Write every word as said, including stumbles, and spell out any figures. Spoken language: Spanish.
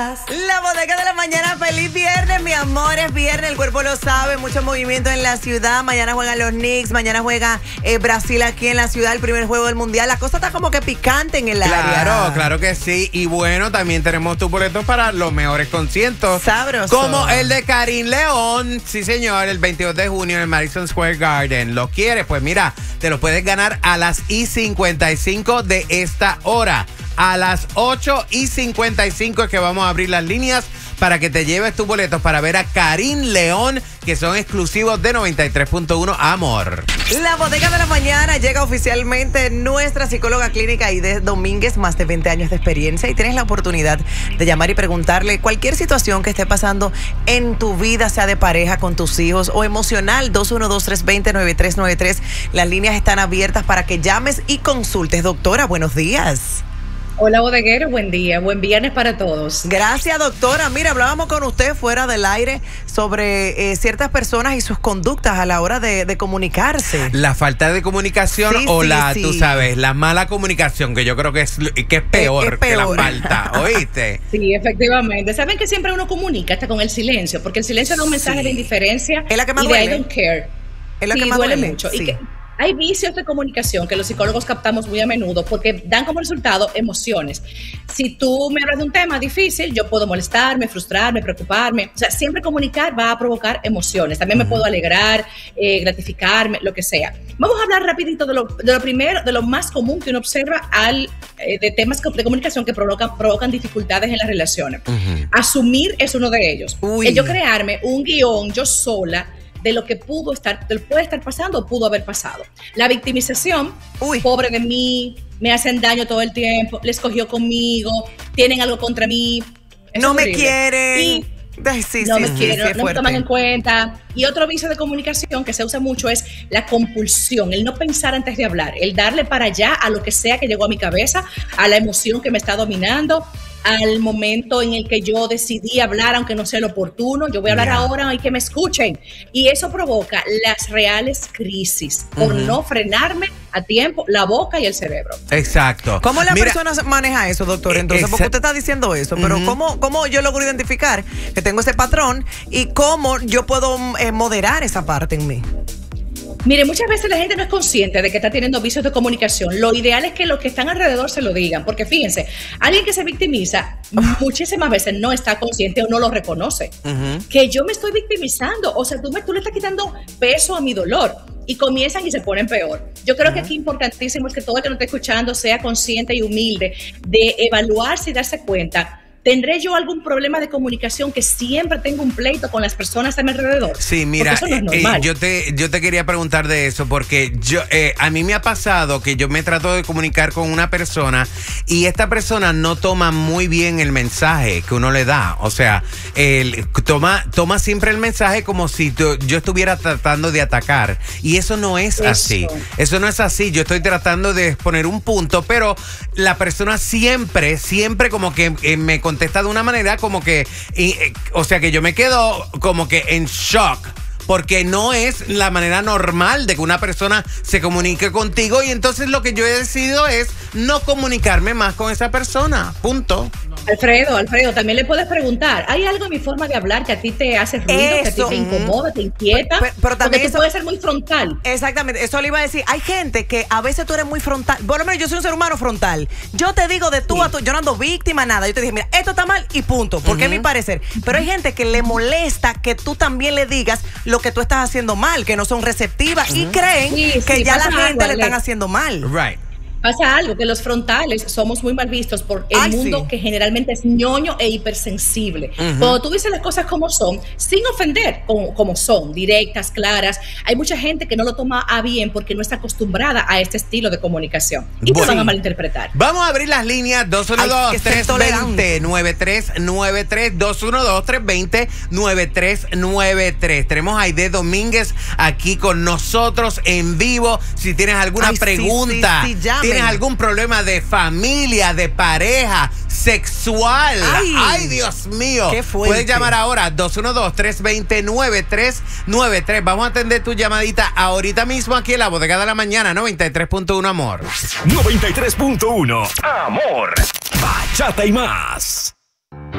días. La bodega de la mañana, feliz viernes, mi amor, es viernes, el cuerpo lo sabe, mucho movimiento en la ciudad, mañana juegan los Knicks, mañana juega eh, Brasil aquí en la ciudad, el primer juego del mundial, la cosa está como que picante en el claro, área. Claro, claro que sí, y bueno, también tenemos tus boletos para los mejores conciertos. Sabroso. Como el de Karim León, sí señor, el veintidós de junio en el Madison Square Garden. ¿Lo quieres? Pues mira, te lo puedes ganar a las y cincuenta y cinco de esta hora. A las ocho y cincuenta y cinco es que vamos a abrir las líneas para que te lleves tus boletos para ver a Karim León, que son exclusivos de noventa y tres punto uno Amor. La bodega de la mañana llega oficialmente nuestra psicóloga clínica Aide Domínguez, más de veinte años de experiencia, y tienes la oportunidad de llamar y preguntarle cualquier situación que esté pasando en tu vida, sea de pareja, con tus hijos o emocional. Dos uno dos, tres dos cero, nueve tres nueve tres. Las líneas están abiertas para que llames y consultes. Doctora, buenos días. Hola, bodeguero, buen día, buen viernes para todos. Gracias, doctora. Mira, hablábamos con usted fuera del aire sobre eh, ciertas personas y sus conductas a la hora de, de comunicarse. La falta de comunicación sí, o sí, la, sí. tú sabes, la mala comunicación, que yo creo que es, que es, peor, es, es peor que la falta, ¿oíste? Sí, efectivamente. ¿Saben que siempre uno comunica hasta con el silencio? Porque el silencio da un mensaje sí. de indiferencia es la que más y duele. de I don't care. Es la sí, que más duele, duele mucho. Sí. Y que hay vicios de comunicación que los psicólogos captamos muy a menudo porque dan como resultado emociones. Si tú me hablas de un tema difícil, yo puedo molestarme, frustrarme, preocuparme. O sea, siempre comunicar va a provocar emociones. También me puedo alegrar, eh, gratificarme, lo que sea. Vamos a hablar rapidito de lo, de lo primero, de lo más común que uno observa al, eh, de temas de comunicación que provocan, provocan dificultades en las relaciones. Uh-huh. Asumir es uno de ellos. El yo crearme un guión yo sola de lo que pudo estar, de lo que puede estar pasando o pudo haber pasado. La victimización, Uy. pobre de mí, me hacen daño todo el tiempo, les cogió conmigo, tienen algo contra mí. No me quieren. Y Ay, sí, no sí, me sí, quieren, sí, no me toman en cuenta. Y otro vicio de comunicación que se usa mucho es la compulsión, el no pensar antes de hablar, el darle para allá a lo que sea que llegó a mi cabeza, a la emoción que me está dominando, al momento en el que yo decidí hablar, aunque no sea lo oportuno. Yo voy a hablar yeah. ahora y que me escuchen. Y eso provoca las reales crisis por uh-huh. no frenarme a tiempo la boca y el cerebro. Exacto. ¿Cómo la Mira, persona maneja eso, doctor? Entonces, porque usted está diciendo eso, pero uh-huh. ¿cómo, ¿cómo yo logro identificar que tengo ese patrón y cómo yo puedo eh, moderar esa parte en mí? Mire, muchas veces la gente no es consciente de que está teniendo vicios de comunicación. Lo ideal es que los que están alrededor se lo digan, porque fíjense, alguien que se victimiza muchísimas veces no está consciente o no lo reconoce. Uh-huh. Que yo me estoy victimizando, o sea, tú, me, tú le estás quitando peso a mi dolor. Y comienzan y se ponen peor. Yo creo uh-huh. que aquí importantísimo es que todo el que nos esté escuchando sea consciente y humilde de evaluarse y darse cuenta. ¿Tendré yo algún problema de comunicación que siempre tengo un pleito con las personas a mi alrededor? Sí, mira, eso no es eh, normal. eh, yo, te, yo te quería preguntar de eso porque yo eh, a mí me ha pasado que yo me trato de comunicar con una persona y esta persona no toma muy bien el mensaje que uno le da. O sea, él toma, toma siempre el mensaje como si tú, yo estuviera tratando de atacar. Y eso no es eso. así. Eso no es así. Yo estoy tratando de exponer un punto, pero la persona siempre, siempre como que eh, me contesta contesta de una manera como que, y, o sea que yo me quedo como que en shock. Porque no es la manera normal de que una persona se comunique contigo y entonces lo que yo he decidido es no comunicarme más con esa persona. Punto. Alfredo, Alfredo, también le puedes preguntar, ¿hay algo en mi forma de hablar que a ti te hace ruido, eso, que a ti te incomoda, te inquieta? Pero, pero también porque eso, tú puedes ser muy frontal. Exactamente, eso le iba a decir. Hay gente que a veces tú eres muy frontal. Por lo menos yo soy un ser humano frontal. Yo te digo de tú sí. a tú, yo no ando víctima, nada. Yo te dije, mira, esto está mal y punto, porque uh-huh. es mi parecer. Pero hay gente que le molesta que tú también le digas lo que tú estás haciendo mal, que no son receptivas uh-huh. y creen sí, que sí, ya la gente algo, le están haciendo mal. Right. Pasa algo, que los frontales somos muy mal vistos por el Ay, mundo sí. que generalmente es ñoño e hipersensible. Uh-huh. Cuando tú dices las cosas como son, sin ofender, como, como son, directas, claras, hay mucha gente que no lo toma a bien porque no está acostumbrada a este estilo de comunicación. Y bueno, te van a malinterpretar. Vamos a abrir las líneas dos uno dos, tres dos cero, nueve tres nueve tres, dos uno dos, tres dos cero, nueve tres nueve tres. Tenemos a Aide Domínguez aquí con nosotros en vivo. Si tienes alguna Ay, pregunta, sí, sí, sí, tienes algún problema de familia, de pareja, sexual. Ay, Ay Dios mío. Qué fuerte. Puedes llamar ahora dos uno dos, tres dos cero, nueve tres nueve tres. Vamos a atender tu llamadita ahorita mismo aquí en la Bodega de la Mañana, noventa y tres punto uno Amor. noventa y tres punto uno Amor. Bachata y más.